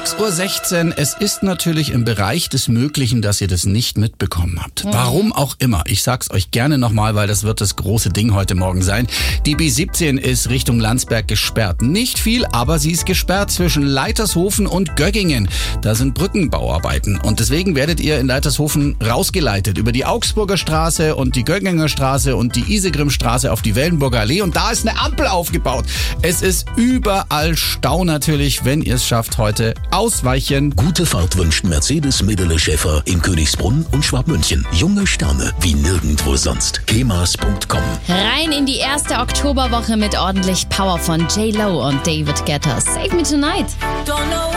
6:16 Uhr. Es ist natürlich im Bereich des Möglichen, dass ihr das nicht mitbekommen habt. Warum auch immer. Ich sag's euch gerne nochmal, weil das wird das große Ding heute Morgen sein. Die B17 ist Richtung Landsberg gesperrt. Nicht viel, aber sie ist gesperrt zwischen Leitershofen und Göggingen. Da sind Brückenbauarbeiten. Und deswegen werdet ihr in Leitershofen rausgeleitet über die Augsburger Straße und die Gögginger Straße und die Isegrimstraße auf die Wellenburger Allee. Und da ist eine Ampel aufgebaut. Es ist überall Stau natürlich, wenn ihr es schafft heute. Ausweichen. Gute Fahrt wünscht Mercedes Medele Schäfer in Königsbrunn und Schwabmünchen. Junge Sterne wie nirgendwo sonst. kemas.com. Rein in die erste Oktoberwoche mit ordentlich Power von J-Lo und David Guetta. Save Me Tonight.